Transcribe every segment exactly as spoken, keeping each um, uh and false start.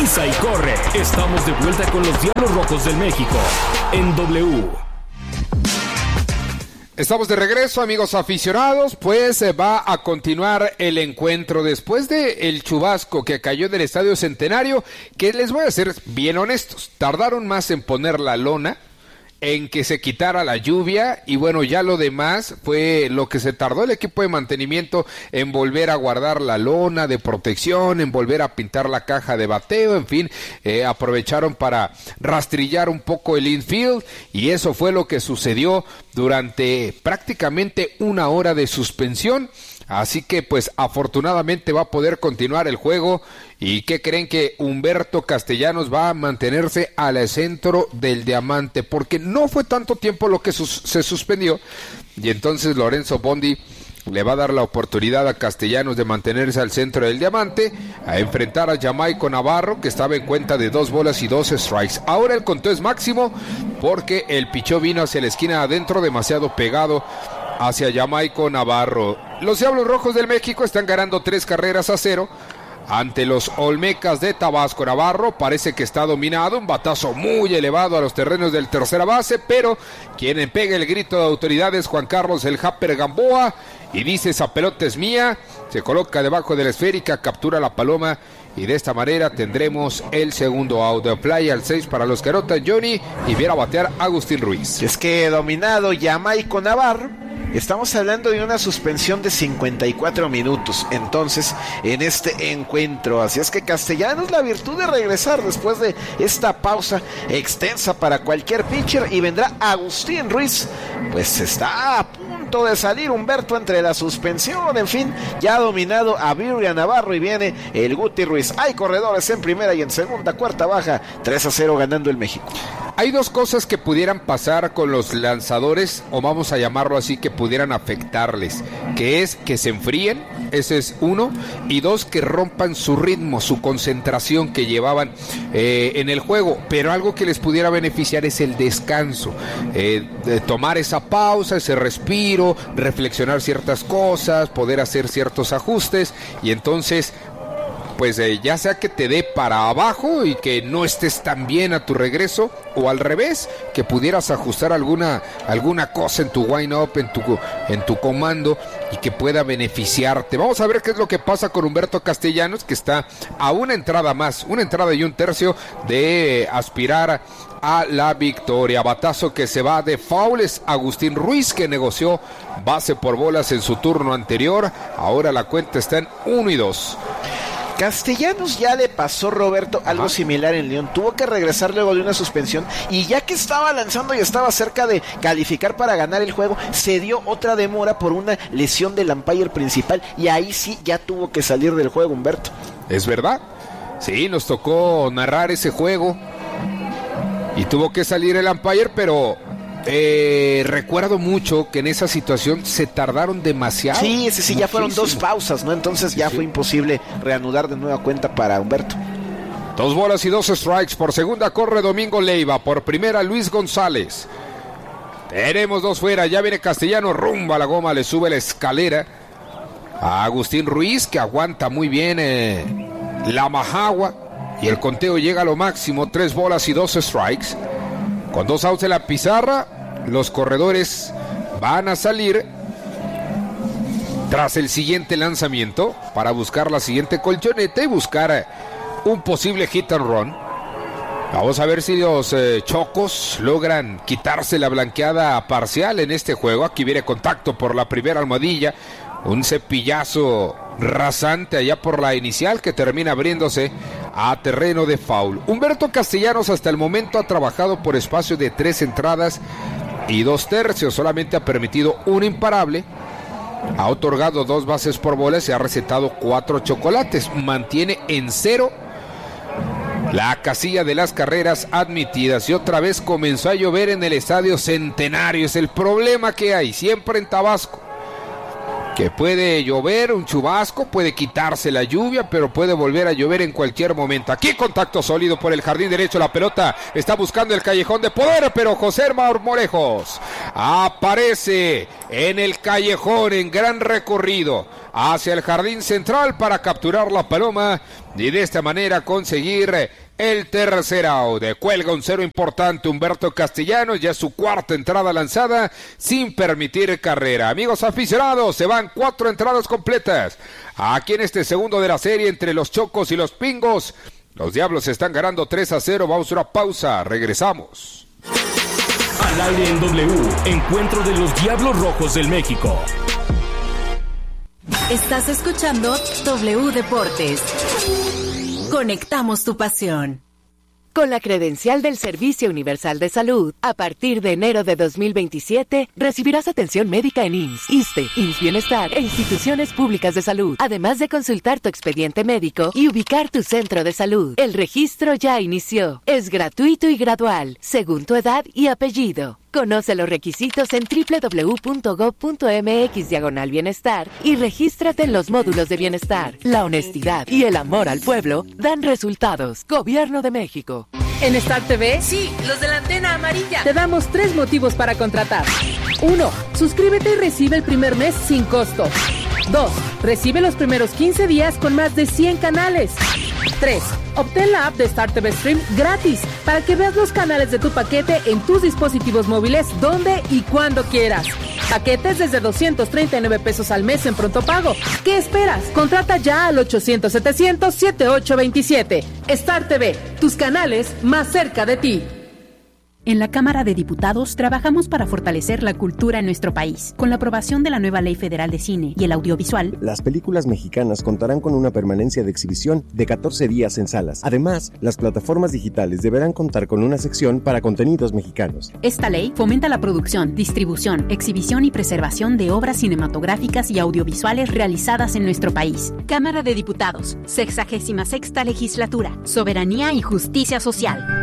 Pisa y corre. Estamos de vuelta con los Diablos Rojos del México en W. Estamos de regreso, amigos aficionados, pues eh, va a continuar el encuentro después de el chubasco que cayó en el Estadio Centenario, que les voy a ser bien honestos, tardaron más en poner la lona, en que se quitara la lluvia, y bueno, ya lo demás fue lo que se tardó el equipo de mantenimiento en volver a guardar la lona de protección, en volver a pintar la caja de bateo, en fin, eh, aprovecharon para rastrillar un poco el infield, y eso fue lo que sucedió durante prácticamente una hora de suspensión. Así que pues afortunadamente va a poder continuar el juego. ¿Y qué creen? Que Humberto Castellanos va a mantenerse al centro del diamante, porque no fue tanto tiempo lo que sus- se suspendió, y entonces Lorenzo Bondi le va a dar la oportunidad a Castellanos de mantenerse al centro del diamante, a enfrentar a Jamaico Navarro, que estaba en cuenta de dos bolas y dos strikes. Ahora el conteo es máximo porque el pichó vino hacia la esquina adentro, demasiado pegado hacia Jamaico Navarro. Los Diablos Rojos del México están ganando tres carreras a cero ante los Olmecas de Tabasco. Navarro parece que está dominado, un batazo muy elevado a los terrenos del tercera base, pero quien pega el grito de autoridad es Juan Carlos el Japper Gamboa, y dice: esa pelota es mía. Se coloca debajo de la esférica, captura la paloma, y de esta manera tendremos el segundo out. De play al seis para los que anotan Johnny, y viene a batear Agustín Ruiz. Es que dominado Jamaico Navarro. Estamos hablando de una suspensión de cincuenta y cuatro minutos, entonces, en este encuentro. Así es que Castellanos, la virtud de regresar después de esta pausa extensa para cualquier pitcher, y vendrá Agustín Ruiz. Pues está a punto de salir Humberto entre la suspensión, en fin, ya ha dominado a Birria Navarro, y viene el Guti Ruiz. Hay corredores en primera y en segunda, cuarta baja, tres a cero ganando el México. Hay dos cosas que pudieran pasar con los lanzadores, o vamos a llamarlo así, que pudieran afectarles, que es que se enfríen, ese es uno, y dos, que rompan su ritmo, su concentración que llevaban eh, en el juego. Pero algo que les pudiera beneficiar es el descanso, eh, de tomar esa pausa, ese respiro, reflexionar ciertas cosas, poder hacer ciertos ajustes, y entonces pues eh, ya sea que te dé para abajo y que no estés tan bien a tu regreso, o al revés, que pudieras ajustar alguna alguna cosa en tu wind-up, en tu, en tu comando, y que pueda beneficiarte. Vamos a ver qué es lo que pasa con Humberto Castellanos, que está a una entrada más, una entrada y un tercio de aspirar a la victoria. Batazo que se va de foul, es Agustín Ruiz, que negoció base por bolas en su turno anterior. Ahora la cuenta está en uno y dos. Castellanos ya le pasó, Roberto, algo Ajá. similar en León. Tuvo que regresar luego de una suspensión, y ya que estaba lanzando y estaba cerca de calificar para ganar el juego, se dio otra demora por una lesión del umpire principal, y ahí sí ya tuvo que salir del juego, Humberto. Es verdad, sí, nos tocó narrar ese juego y tuvo que salir el umpire, pero Eh, recuerdo mucho que en esa situación se tardaron demasiado. Sí, ese sí, muchísimo. Ya fueron dos pausas, ¿no? Entonces sí, ya sí. fue imposible reanudar de nueva cuenta para Humberto. Dos bolas y dos strikes. Por segunda corre Domingo Leiva, por primera Luis González. Tenemos dos fuera, ya viene Castellano, rumba a la goma, le sube la escalera a Agustín Ruiz, que aguanta muy bien eh, la majagua, y el conteo llega a lo máximo, tres bolas y dos strikes. Con dos outs en la pizarra, los corredores van a salir tras el siguiente lanzamiento para buscar la siguiente colchoneta y buscar un posible hit and run. Vamos a ver si los eh, Chocos logran quitarse la blanqueada parcial en este juego. Aquí viene contacto por la primera almohadilla, un cepillazo rasante allá por la inicial, que termina abriéndose a terreno de foul. Humberto Castellanos hasta el momento ha trabajado por espacio de tres entradas y dos tercios, solamente ha permitido un imparable, ha otorgado dos bases por bolas y ha recetado cuatro chocolates. Mantiene en cero la casilla de las carreras admitidas, y otra vez comenzó a llover en el Estadio Centenario. Es el problema que hay siempre en Tabasco. que puede llover, un chubasco, puede quitarse la lluvia, pero puede volver a llover en cualquier momento. Aquí contacto sólido por el jardín derecho, la pelota está buscando el callejón de poder, pero José Marmolejos aparece en el callejón en gran recorrido hacia el jardín central para capturar la paloma y de esta manera conseguir el tercer out. Cuelga un cero importante Humberto Castellanos, ya su cuarta entrada lanzada sin permitir carrera. Amigos aficionados, se van cuatro entradas completas aquí en este segundo de la serie entre los Chocos y los Pingos. Los Diablos están ganando tres a cero. Vamos a una pausa, regresamos. Al aire en W, encuentro de los Diablos Rojos del México. Estás escuchando W Deportes. Conectamos tu pasión. Con la credencial del Servicio Universal de Salud, a partir de enero de dos mil veintisiete, recibirás atención médica en I M S S, ISSSTE, I M S S Bienestar e instituciones públicas de salud, además de consultar tu expediente médico y ubicar tu centro de salud. El registro ya inició. Es gratuito y gradual, según tu edad y apellido. Conoce los requisitos en doble u doble u doble u punto gob punto eme equis diagonal bienestar y regístrate en los módulos de bienestar. La honestidad y el amor al pueblo dan resultados. Gobierno de México. En Star T V, sí, los de la antena amarilla, te damos tres motivos para contratar. Uno, suscríbete y recibe el primer mes sin costo. Dos, recibe los primeros quince días con más de cien canales. Tres, obtén la app de Star T V Stream gratis para que veas los canales de tu paquete en tus dispositivos móviles donde y cuando quieras. Paquetes desde doscientos treinta y nueve pesos al mes en pronto pago. ¿Qué esperas? Contrata ya al ochocientos setecientos setenta y ocho veintisiete. Star T V, tus canales más cerca de ti. En la Cámara de Diputados trabajamos para fortalecer la cultura en nuestro país. Con la aprobación de la nueva Ley Federal de Cine y el Audiovisual, las películas mexicanas contarán con una permanencia de exhibición de catorce días en salas. Además, las plataformas digitales deberán contar con una sección para contenidos mexicanos. Esta ley fomenta la producción, distribución, exhibición y preservación de obras cinematográficas y audiovisuales realizadas en nuestro país. Cámara de Diputados, sexagésima sexta Legislatura, Soberanía y Justicia Social.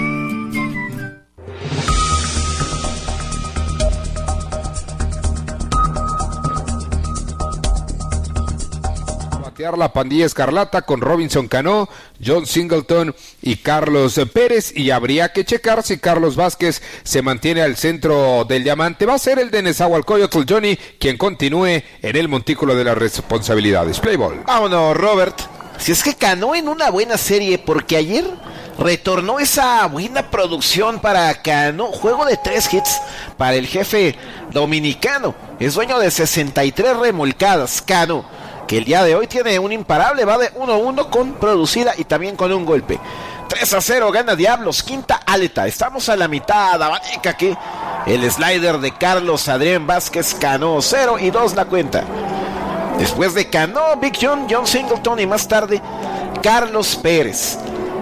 La pandilla escarlata con Robinson Cano, John Singleton y Carlos Pérez, y habría que checar si Carlos Vázquez se mantiene al centro del diamante. Va a ser el de Nezahualcóyotl Johnny quien continúe en el montículo de las responsabilidades. Playball. Vámonos, Robert. Si es que Cano en una buena serie, porque ayer retornó esa buena producción para Cano, juego de tres hits para el jefe dominicano. Es dueño de sesenta y tres remolcadas, Cano, que el día de hoy tiene un imparable, va de uno a uno con producida y también con un golpe. tres a cero gana Diablos, quinta aleta. Estamos a la mitad, abanica aquí. El slider de Carlos Adrián Vázquez, Cano cero y dos la cuenta. Después de Cano, Big John, John Singleton y más tarde Carlos Pérez.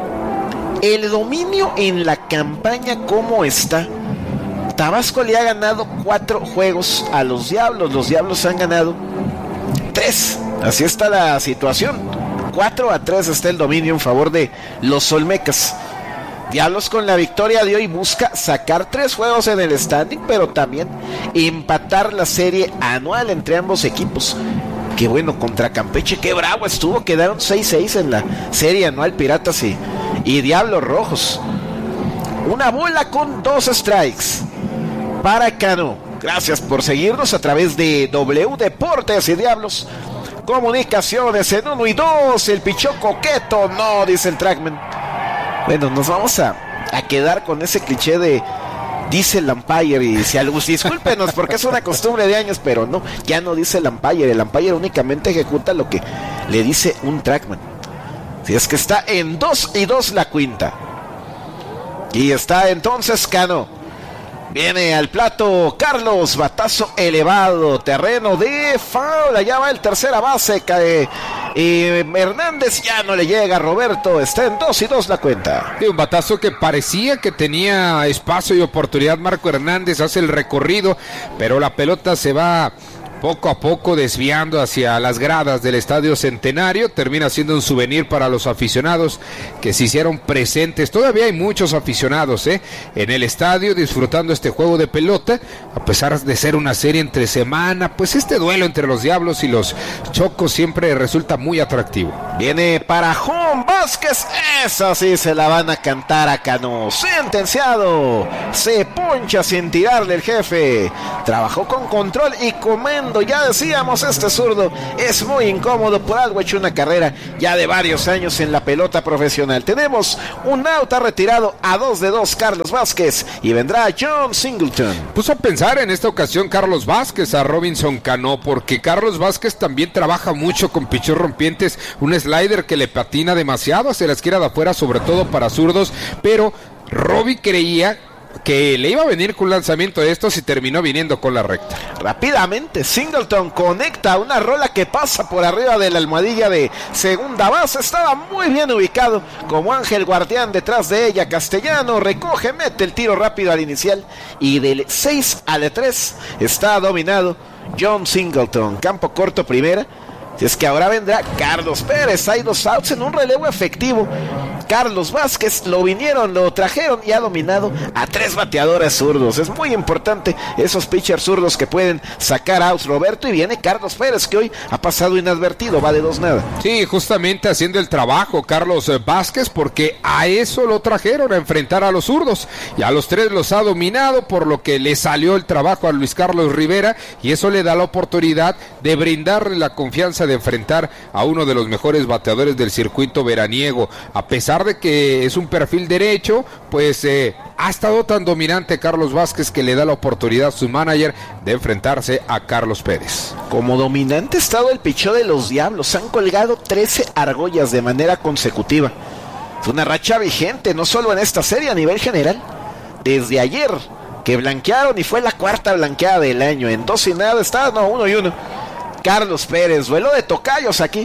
El dominio en la campaña, ¿cómo está? Tabasco le ha ganado cuatro juegos a los Diablos. Los Diablos han ganado tres. Así está la situación. cuatro a tres está el dominio en favor de los Olmecas. Diablos con la victoria de hoy busca sacar tres juegos en el standing, pero también empatar la serie anual entre ambos equipos. Qué bueno, contra Campeche, qué bravo estuvo. Quedaron seis seis en la serie anual Piratas y, y Diablos Rojos. Una bola con dos strikes para Cano. Gracias por seguirnos a través de W Deportes y Diablos Comunicaciones en uno y dos. El pichó coqueto, no, dice el Trackman. Bueno, nos vamos a, a quedar con ese cliché de dice el umpire, y si algo, discúlpenos porque es una costumbre de años, pero no, ya no dice el umpire. El umpire únicamente ejecuta lo que le dice un Trackman. Si es que está en dos y dos la quinta. Y está entonces Cano. Viene al plato Carlos, batazo elevado, terreno de foul, allá va el tercera base, cae, y Hernández ya no le llega, Roberto, está en dos y dos la cuenta. Sí, un batazo que parecía que tenía espacio y oportunidad Marco Hernández, hace el recorrido, pero la pelota se va poco a poco desviando hacia las gradas del Estadio Centenario. Termina siendo un souvenir para los aficionados que se hicieron presentes. Todavía hay muchos aficionados ¿eh? en el estadio disfrutando este juego de pelota, a pesar de ser una serie entre semana. Pues este duelo entre los Diablos y los Chocos siempre resulta muy atractivo. Viene para Juan Vázquez, esa sí se la van a cantar a Cano. Sentenciado, se poncha sin tirarle el jefe. Trabajó con control y comendo. Ya decíamos, este zurdo es muy incómodo, por algo ha hecho una carrera ya de varios años en la pelota profesional. Tenemos un out, ha retirado a dos de dos Carlos Vázquez y vendrá John Singleton. Puso a pensar en esta ocasión Carlos Vázquez a Robinson Cano, porque Carlos Vázquez también trabaja mucho con pichos rompientes, un slider que le patina demasiado hacia la esquina de afuera, sobre todo para zurdos, pero Robbie creía que le iba a venir con un lanzamiento de estos y terminó viniendo con la recta. Rápidamente Singleton conecta una rola que pasa por arriba de la almohadilla de segunda base. Estaba muy bien ubicado como ángel guardián detrás de ella. Castellano recoge, mete el tiro rápido al inicial y del seis al tres está dominado John Singleton. Campo corto primera. Si es que ahora vendrá Carlos Pérez. Hay dos outs en un relevo efectivo. Carlos Vázquez lo vinieron, lo trajeron y ha dominado a tres bateadores zurdos. Es muy importante esos pitchers zurdos que pueden sacar outs, Roberto. Y viene Carlos Pérez, que hoy ha pasado inadvertido, va de dos nada. Sí, justamente haciendo el trabajo Carlos Vázquez, porque a eso lo trajeron, a enfrentar a los zurdos. Y a los tres los ha dominado, por lo que le salió el trabajo a Luis Carlos Rivera. Y eso le da la oportunidad de brindarle la confianza de enfrentar a uno de los mejores bateadores del circuito veraniego. A pesar de que es un perfil derecho, pues eh, ha estado tan dominante Carlos Vázquez que le da la oportunidad a su manager de enfrentarse a Carlos Pérez. Como dominante ha estado el picheo de los Diablos. Han colgado trece argollas de manera consecutiva. Es una racha vigente, no solo en esta serie, a nivel general. Desde ayer que blanquearon, y fue la cuarta blanqueada del año. En dos y nada está, no, uno y uno. Carlos Pérez, duelo de tocayos aquí.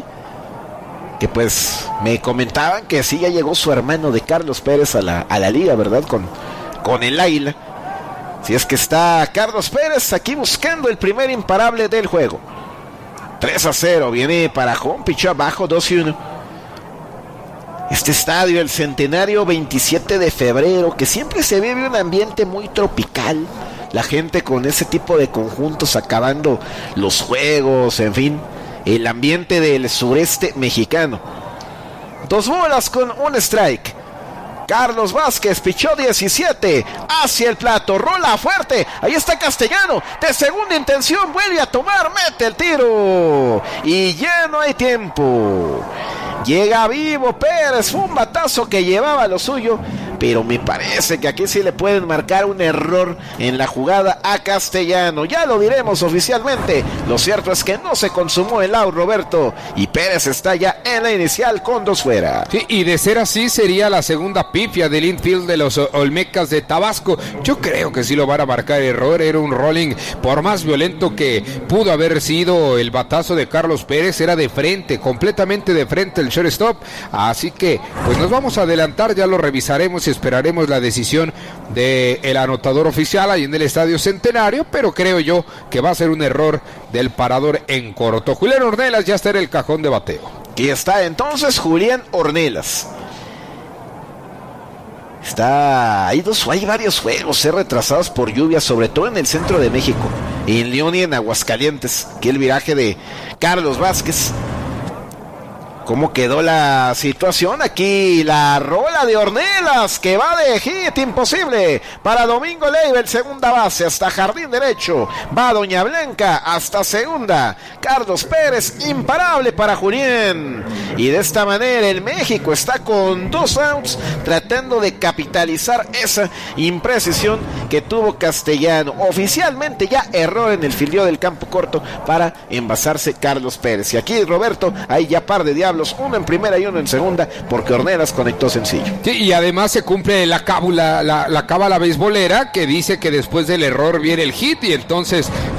Que pues me comentaban que sí, ya llegó su hermano de Carlos Pérez a la, a la liga, ¿verdad? Con, con el Águila. Si es que está Carlos Pérez aquí buscando el primer imparable del juego. tres a cero, viene para home, pichó abajo, dos y uno. Este estadio, el Centenario, veintisiete de febrero, que siempre se vive un ambiente muy tropical. La gente con ese tipo de conjuntos acabando los juegos, en fin, el ambiente del sureste mexicano. Dos bolas con un strike. Carlos Vázquez pichó diecisiete hacia el plato, rola fuerte, ahí está Castellano, de segunda intención, vuelve a tomar, mete el tiro y ya no hay tiempo. Llega vivo Pérez, fue un batazo que llevaba lo suyo, pero me parece que aquí sí le pueden marcar un error en la jugada a Castellano. Ya lo diremos oficialmente. Lo cierto es que no se consumó el out, Roberto, y Pérez está ya en la inicial con dos fuera. Sí, y de ser así sería la segunda pifia del infield de los Olmecas de Tabasco. Yo creo que sí lo van a marcar error. Era un rolling, por más violento que pudo haber sido el batazo de Carlos Pérez, era de frente, completamente de frente el shortstop. Así que pues nos vamos a adelantar, ya lo revisaremos y esperaremos la decisión del anotador oficial ahí en el Estadio Centenario, pero creo yo que va a ser un error del parador en corto. Julián Ornelas ya está en el cajón de bateo. Y está entonces Julián Ornelas. Está, hay dos, hay varios juegos eh, retrasados por lluvia, sobre todo en el centro de México, en León y en Aguascalientes. Aquí el viraje de Carlos Vázquez. ¿Cómo quedó la situación? Aquí la rola de Ornelas que va de hit, imposible para Domingo Leibel, segunda base hasta jardín derecho, va Doña Blanca hasta segunda, Carlos Pérez imparable para Julián, y de esta manera el México está con dos outs tratando de capitalizar esa imprecisión que tuvo Castellano. Oficialmente ya error en el fildeo del campo corto para envasarse Carlos Pérez, y aquí Roberto hay ya par de diablos, uno en primera y uno en segunda, porque Ornelas conectó sencillo. Sí, y además se cumple la cábula, la, la cábala beisbolera que dice que después del error viene el hit, y entonces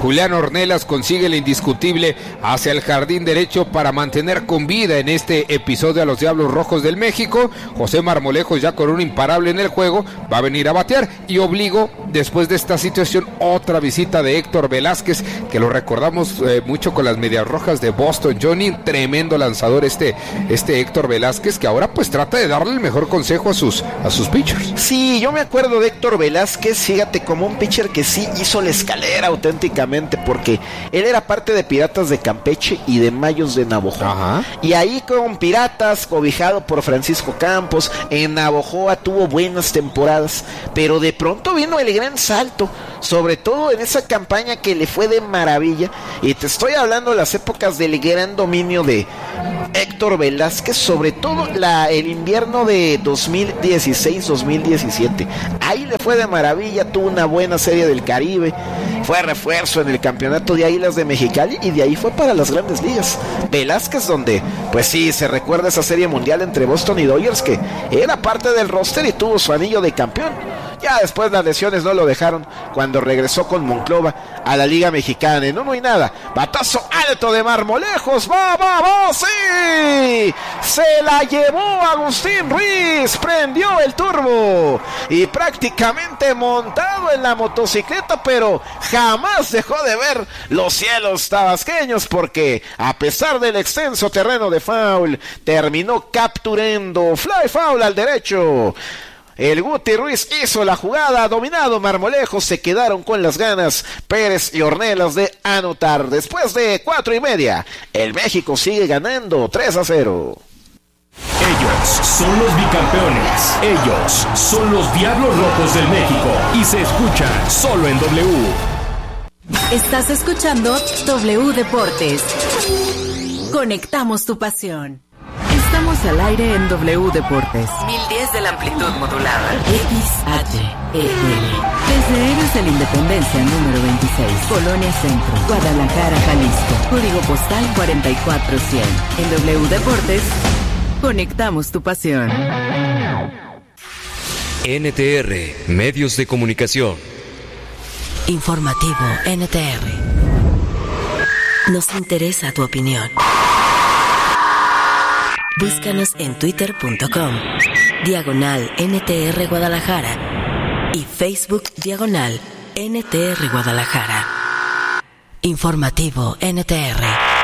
Julián Ornelas consigue el indiscutible hacia el jardín derecho para mantener con vida en este episodio a los Diablos Rojos del México. José Marmolejos, ya con un imparable en el juego, va a venir a batear y obligó, después de esta situación, otra visita de Héctor Velázquez, que lo recordamos eh, mucho con las Medias Rojas de Boston. Johnny, tremendo lanzador este, este Héctor Velázquez, que ahora pues trata de darle el mejor consejo a sus, a sus pitchers. Sí, yo me acuerdo de Héctor Velázquez, fíjate, como un pitcher que sí hizo la escalera auténticamente, porque él era parte de Piratas de Campeche y de Mayos de Navojoa. Ajá. Y ahí con Piratas, cobijado por Francisco Campos, en Navojoa tuvo buenas temporadas, pero de pronto vino el gran salto, sobre todo en esa campaña que le fue de maravilla, y te estoy hablando de las épocas del gran dominio de Héctor Velázquez, sobre todo la, el invierno de dos mil dieciséis dos mil diecisiete. Ahí le fue de maravilla, tuvo una buena serie del Caribe, fue refuerzo en el campeonato de Águilas de Mexicali y de ahí fue para las grandes ligas. Velázquez, donde pues sí, se recuerda esa serie mundial entre Boston y Dodgers, que era parte del roster y tuvo su anillo de campeón. Ya después las lesiones no lo dejaron cuando regresó con Monclova a la Liga Mexicana. En uno y nada, batazo alto de Marmolejos, va, va, va, sí, se la llevó Agustín Ruiz, prendió el turbo y prácticamente montado en la motocicleta, pero jamás dejó de ver los cielos tabasqueños, porque a pesar del extenso terreno de foul, terminó capturando fly foul al derecho. El Guti Ruiz hizo la jugada, dominado Marmolejos, se quedaron con las ganas Pérez y Ornelas de anotar. Después de cuatro y media, el México sigue ganando tres a cero. Ellos son los bicampeones. Ellos son los Diablos Rojos del México. Y se escuchan solo en W. Estás escuchando W Deportes. Conectamos tu pasión. Estamos al aire en W Deportes. mil diez de la amplitud modulada. X H E L. Desde Héroes de la Independencia número veintiséis, Colonia Centro, Guadalajara, Jalisco. Código postal cuarenta y cuatro cien. En W Deportes, conectamos tu pasión. N T R, Medios de Comunicación. Informativo N T R. Nos interesa tu opinión. Búscanos en twitter punto com, diagonal N T R Guadalajara y Facebook diagonal N T R Guadalajara. Informativo N T R.